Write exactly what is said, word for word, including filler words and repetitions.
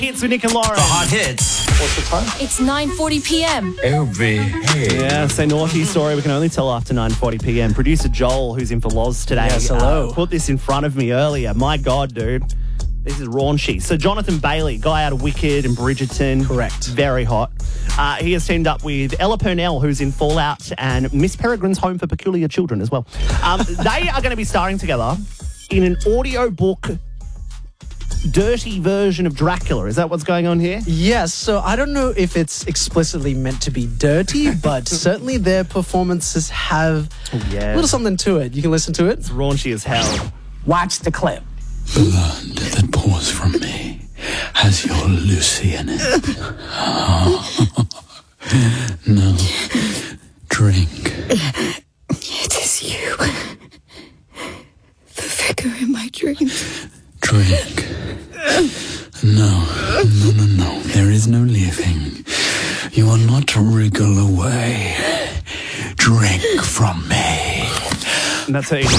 Hits with Nick and Lauren. The hot hits. What's the time? It's nine forty p.m. L V. Yeah, so naughty story we can only tell after nine forty p.m. Producer Joel, who's in for Loz today, Yes, hello. uh, put this in front of me earlier. My God, dude. This is raunchy. So Jonathan Bailey, guy out of Wicked and Bridgerton. Correct. Very hot. Uh, he has teamed up with Ella Purnell, who's in Fallout, and Miss Peregrine's Home for Peculiar Children as well. Um, they are going to be starring together in an audiobook dirty version of Dracula. Is that what's going on here? Yes, so I don't know if it's explicitly meant to be dirty, but certainly their performances have yeah. a little something to it. You can listen to it. It's raunchy as hell. Watch the clip. Blood that pours from me has your Lucy in it. No, drink. It is you. The figure in my dreams. Drink. No, no, no, no. There is no leaving. You are not to wriggle away. Drink from me. And that's how you